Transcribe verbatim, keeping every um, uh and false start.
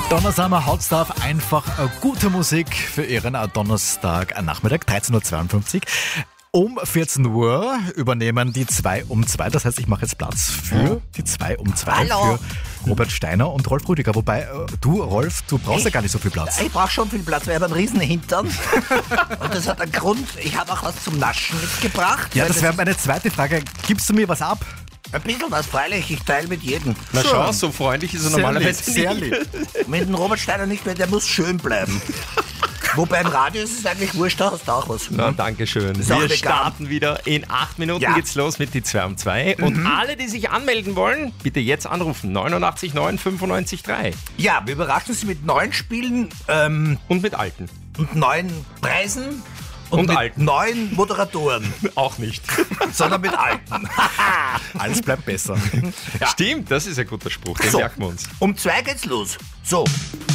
Donna Summer Hotstuff, einfach eine gute Musik für Ihren Donnerstag Nachmittag, dreizehn Uhr zweiundfünfzig. Um vierzehn Uhr übernehmen die zwei um zwei. Das heißt, ich mache jetzt Platz für die zwei um zwei Hallo. für Robert Steiner und Rolf Rüdiger. Wobei, äh, du, Rolf, du brauchst Ich? ja gar nicht so viel Platz. Ich brauche schon viel Platz, weil ich habe einen riesen Hintern. Und das hat einen Grund. Ich habe auch was zum Naschen mitgebracht. Ja, weil das wäre meine zweite Frage. Gibst du mir was ab? Ein bisschen was, freilich. Ich teile mit jedem. Na So. schau, so freundlich ist er Sehr normalerweise lieb, sehr nicht. lieb. Mit dem Robert Steiner nicht mehr, der muss schön bleiben. Wobei im Radio ist es eigentlich wurscht, da hast du auch was. Na, danke schön. Ist auch Wir vegan. starten wieder. In acht Minuten Ja. geht's los mit die zwei um zwei. Und alle, die sich anmelden wollen, bitte jetzt anrufen. neunundachtzig neun fünfundneunzig drei. Ja, wir überraschen Sie mit neuen Spielen ähm, Und mit alten. und neuen Preisen und, Und mit alten. neuen Moderatoren, Auch nicht. sondern mit alten. Alles bleibt besser. Stimmt, das ist ein guter Spruch. Den So. merken wir uns. Um zwei geht's los. So.